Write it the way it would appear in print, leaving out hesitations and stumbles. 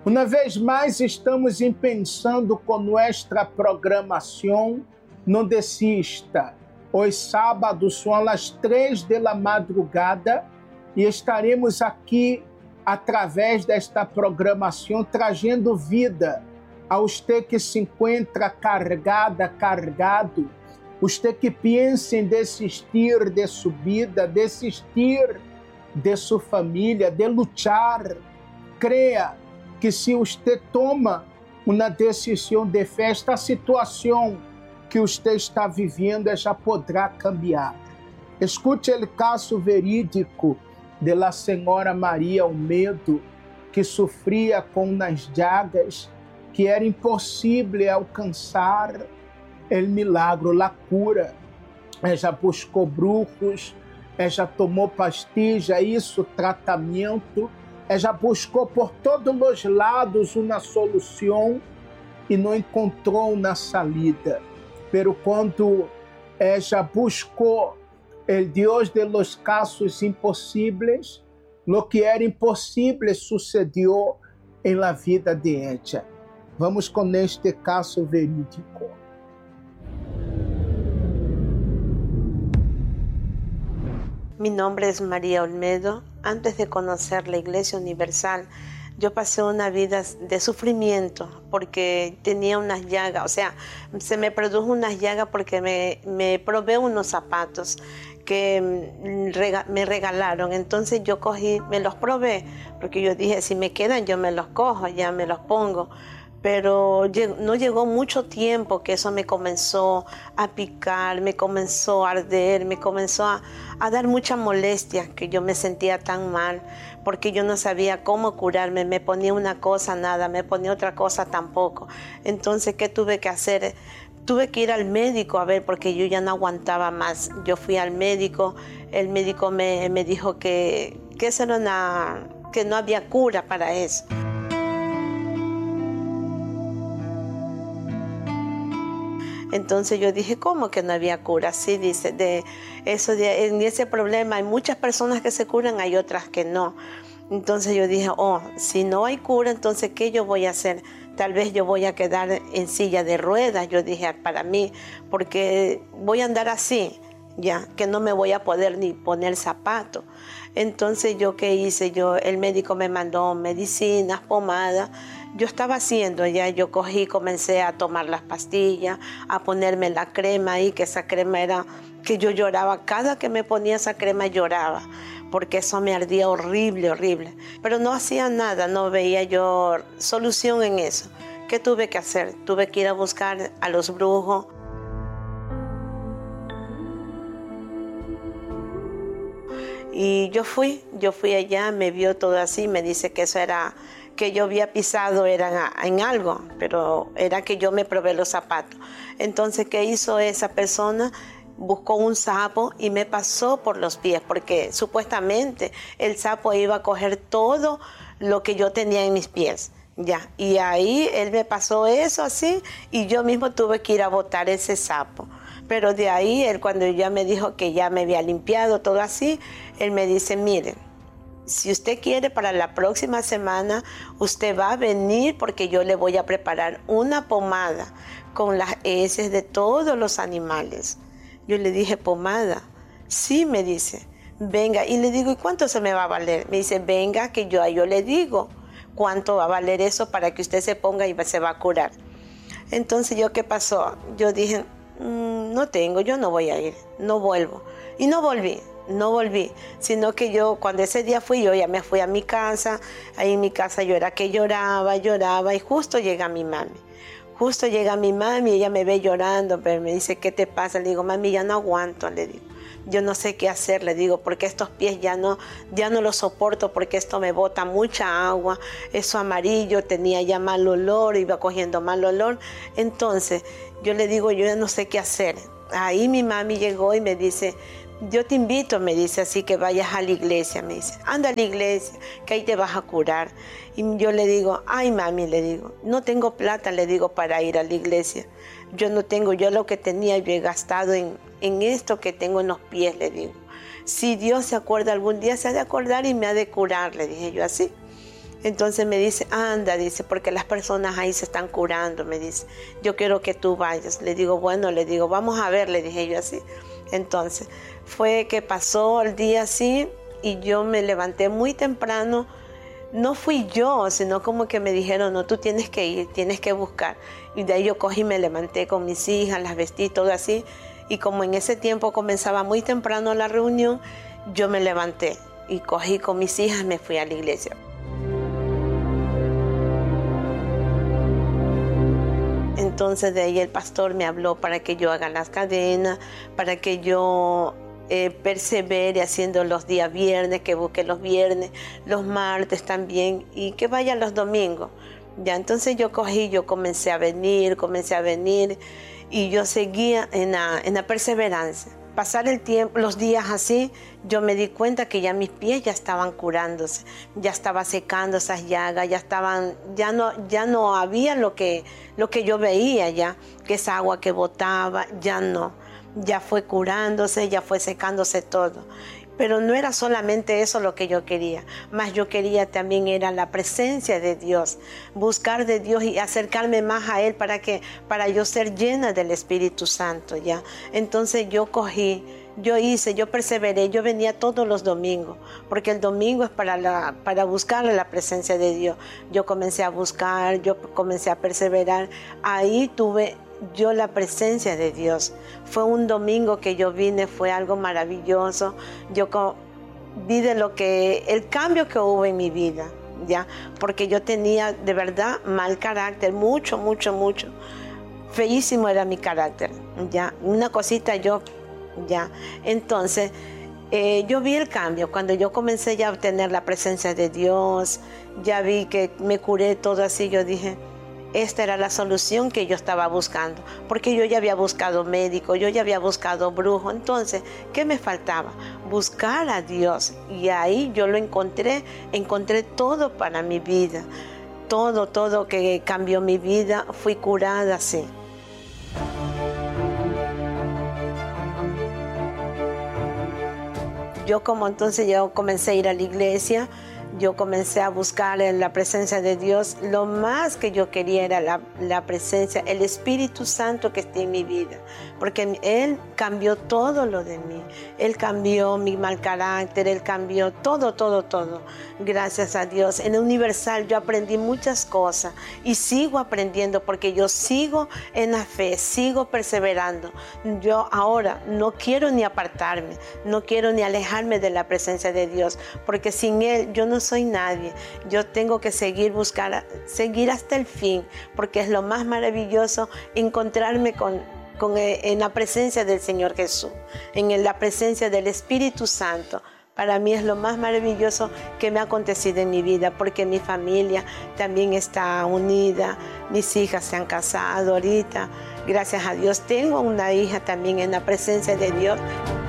Uma vez mais, estamos pensando com nossa programação. Não desista. Os sábados são às 3 da madrugada e estaremos aqui através desta programação trazendo vida a você que se encontra carregado, você que pensa em desistir de sua vida, desistir de sua família, de lutar. Creia que se você toma uma decisão de fé, esta situação que você está vivendo já poderá cambiar. Escute o caso verídico da senhora Maria Olmedo, que sofria com umas llagas que era impossível alcançar o milagre, a cura. Ela já buscou brujos, ela já tomou pastilha, isso, tratamento, ela já buscou por todos os lados uma solução e não encontrou uma salida. Pero quando ella buscou o Deus de los casos impossíveis, lo que era impossível sucedeu em la vida de ella. Vamos com este caso verídico. Mi nombre es María Olmedo. Antes de conocer la Iglesia Universal, yo pasé una vida de sufrimiento porque tenía unas llagas, o sea, se me produjo unas llagas porque me probé unos zapatos que me regalaron. Entonces yo cogí, me los probé, porque yo dije, si me quedan yo me los cojo, ya me los pongo. Pero no llegó mucho tiempo que eso me comenzó a picar, me comenzó a arder, me comenzó a dar mucha molestia, que yo me sentía tan mal, porque yo no sabía cómo curarme. Me ponía una cosa, nada, me ponía otra cosa, tampoco. Entonces, ¿qué tuve que hacer? Tuve que ir al médico a ver, porque yo ya no aguantaba más. Yo fui al médico, el médico me dijo que eso era que no había cura para eso. Entonces yo dije, ¿cómo que no había cura? Sí, dice, en ese problema hay muchas personas que se curan, hay otras que no. Entonces yo dije, si no hay cura, entonces ¿qué yo voy a hacer? Tal vez yo voy a quedar en silla de ruedas, yo dije, para mí, porque voy a andar así, ya, que no me voy a poder ni poner zapato. Entonces yo, ¿qué hice? El médico me mandó medicinas, pomadas. Yo estaba haciendo ya, yo comencé a tomar las pastillas, a ponerme la crema ahí, que esa crema era, que yo lloraba, cada que me ponía esa crema lloraba, porque eso me ardía horrible, horrible. Pero no hacía nada, no veía yo solución en eso. ¿Qué tuve que hacer? Tuve que ir a buscar a los brujos. Y yo fui allá, me vio todo así, me dice que eso era, que yo había pisado era en algo, pero era que yo me probé los zapatos. Entonces, ¿qué hizo esa persona? Buscó un sapo y me pasó por los pies, porque supuestamente el sapo iba a coger todo lo que yo tenía en mis pies. Ya, y ahí él me pasó eso así y yo mismo tuve que ir a botar ese sapo. Pero de ahí, él cuando ya me dijo que ya me había limpiado todo así, él me dice, miren, si usted quiere para la próxima semana, usted va a venir porque yo le voy a preparar una pomada con las heces de todos los animales. Yo le dije, ¿pomada? Sí, me dice, venga. Y le digo, ¿y cuánto se me va a valer? Me dice, venga, que yo le digo cuánto va a valer eso para que usted se ponga y se va a curar. Entonces, ¿qué pasó? Yo dije, no tengo, yo no voy a ir, no vuelvo. Y no volví, sino que yo cuando ese día fui, yo ya me fui a mi casa. Ahí en mi casa yo era que lloraba y justo llega mi mami. Ella me ve llorando, pero me dice, ¿qué te pasa? Le digo, mami, ya no aguanto, le digo. Yo no sé qué hacer, le digo, porque estos pies ya no los soporto, porque esto me bota mucha agua, eso amarillo, tenía ya mal olor, iba cogiendo mal olor. Entonces, yo le digo, yo ya no sé qué hacer. Ahí mi mami llegó y me dice, yo te invito, me dice, así que vayas a la iglesia, me dice, anda a la iglesia, que ahí te vas a curar. Y yo le digo, ay mami, le digo, no tengo plata, le digo, para ir a la iglesia. Yo no tengo, yo lo que tenía, yo he gastado en esto que tengo en los pies, le digo. Si Dios se acuerda algún día, se ha de acordar y me ha de curar, le dije yo así. Entonces me dice, anda, dice, porque las personas ahí se están curando, me dice, yo quiero que tú vayas. Le digo, bueno, le digo, vamos a ver, le dije yo así. Entonces fue que pasó el día así y yo me levanté muy temprano. No fui yo, sino como que me dijeron, no, tú tienes que ir, tienes que buscar. Y de ahí yo cogí y me levanté con mis hijas, las vestí, todo así. Y como en ese tiempo comenzaba muy temprano la reunión, yo me levanté y cogí con mis hijas, me fui a la iglesia. Entonces de ahí el pastor me habló para que yo haga las cadenas, para que yo persevere haciendo los días viernes, que busque los viernes, los martes también y que vaya los domingos. Ya, entonces yo cogí, yo comencé a venir y yo seguía en la perseverancia. Pasar el tiempo, los días así, yo me di cuenta que ya mis pies ya estaban curándose, ya estaba secando esas llagas, ya no había lo que yo veía ya, que esa agua que botaba, ya no, ya fue curándose, ya fue secándose todo. Pero no era solamente eso lo que yo quería, más yo quería también era la presencia de Dios, buscar de Dios y acercarme más a Él para yo ser llena del Espíritu Santo, ¿ya? Entonces yo cogí, yo perseveré, yo venía todos los domingos, porque el domingo es para buscar la presencia de Dios. Yo comencé a buscar, yo comencé a perseverar, ahí tuve yo la presencia de Dios. Fue un domingo que yo vine, fue algo maravilloso. Yo vi de el cambio que hubo en mi vida, ¿ya? Porque yo tenía de verdad mal carácter, mucho. Feísimo era mi carácter, ¿ya? Una cosita ya. Entonces, yo vi el cambio cuando yo comencé ya a obtener la presencia de Dios, ya vi que me curé todo así, yo dije, esta era la solución que yo estaba buscando, porque yo ya había buscado médico, yo ya había buscado brujo. Entonces, ¿qué me faltaba? Buscar a Dios. Y ahí yo lo encontré todo para mi vida. Todo que cambió mi vida, fui curada así. Yo comencé a ir a la iglesia, yo comencé a buscar en la presencia de Dios. Lo más que yo quería era la presencia, el Espíritu Santo que está en mi vida, porque Él cambió todo lo de mí. Él cambió mi mal carácter, Él cambió todo. Gracias a Dios. En el Universal yo aprendí muchas cosas y sigo aprendiendo porque yo sigo en la fe, sigo perseverando. Yo ahora no quiero ni apartarme, no quiero ni alejarme de la presencia de Dios, porque sin Él yo no soy nadie. Yo tengo que seguir hasta el fin, porque es lo más maravilloso encontrarme en la presencia del Señor Jesús, en la presencia del Espíritu Santo. Para mí es lo más maravilloso que me ha acontecido en mi vida, porque mi familia también está unida, mis hijas se han casado ahorita, gracias a Dios. Tengo una hija también en la presencia de Dios.